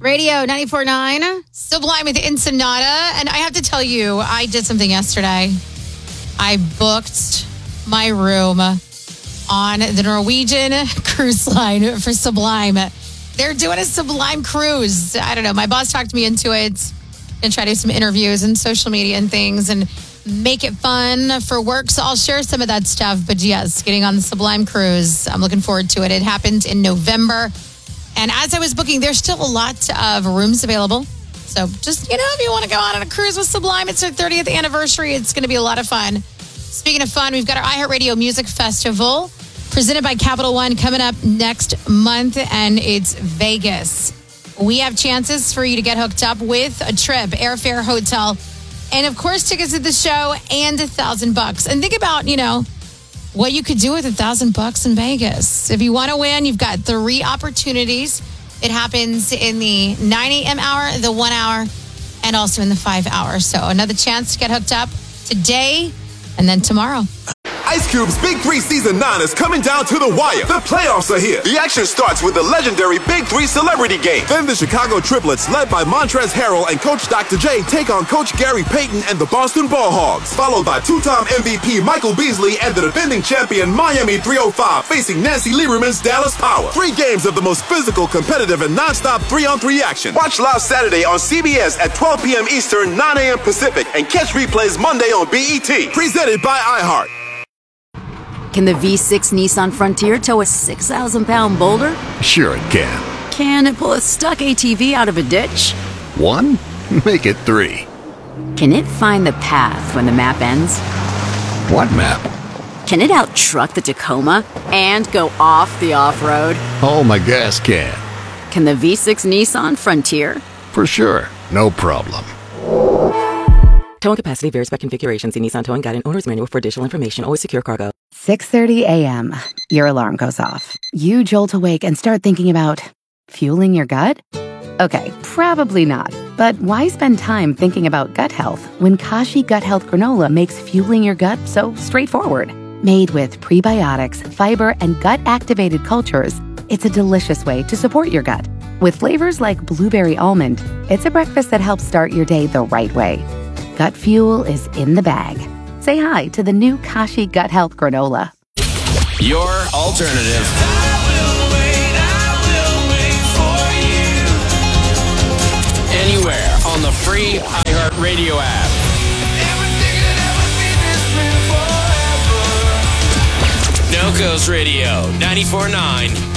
Radio 94.9, Sublime with Ensenada. And I have to tell you, I did something yesterday. I booked my room on the Norwegian cruise line for Sublime. They're doing a Sublime cruise. I don't know. My boss talked me into it. Gonna try to do some interviews and social media and things and make it fun for work. So I'll share some of that stuff. But yes, getting on the Sublime cruise, I'm looking forward to it. It happens in November. And as I was booking, there's still a lot of rooms available. So just, if you want to go on a cruise with Sublime, it's their 30th anniversary. It's going to be a lot of fun. Speaking of fun, we've got our iHeartRadio Music Festival presented by Capital One coming up next month, and it's Vegas. We have chances for you to get hooked up with a trip, airfare, hotel, and of course, tickets to the show and $1,000. And think about, what you could do with $1,000 in Vegas. If you want to win, you've got 3 opportunities. It happens in the 9 a.m. hour, the 1 hour, and also in the 5 hour. So another chance to get hooked up today and then tomorrow. Ice Cube's Big 3 Season 9 is coming down to the wire. The playoffs are here. The action starts with the legendary Big 3 Celebrity Game. Then the Chicago Triplets, led by Montrezl Harrell and Coach Dr. J, take on Coach Gary Payton and the Boston Ball Hogs. Followed by 2-time MVP Michael Beasley and the defending champion Miami 305 facing Nancy Lieberman's Dallas Power. 3 games of the most physical, competitive, and nonstop 3-on-3 action. Watch live Saturday on CBS at 12 p.m. Eastern, 9 a.m. Pacific, and catch replays Monday on BET. Presented by iHeart. Can the V6 Nissan Frontier tow a 6,000-pound boulder? Sure it can. Can it pull a stuck ATV out of a ditch? 1? Make it 3. Can it find the path when the map ends? What map? Can it out-truck the Tacoma and go off the off-road? Oh, my gas can. Can the V6 Nissan Frontier? For sure. No problem. Towing capacity varies by configuration. See Nissan Towing Guide and Owner's Manual for additional information. Always secure cargo. 6:30 a.m. Your alarm goes off. You jolt awake and start thinking about fueling your gut? Okay, probably not. But why spend time thinking about gut health when Kashi Gut Health Granola makes fueling your gut so straightforward? Made with prebiotics, fiber, and gut-activated cultures, it's a delicious way to support your gut. With flavors like blueberry almond, it's a breakfast that helps start your day the right way. Gut fuel is in the bag. Say hi to the new Kashi Gut Health Granola. Your alternative. I will wait for you. Anywhere on the free iHeartRadio app. No Coast Radio 94.9.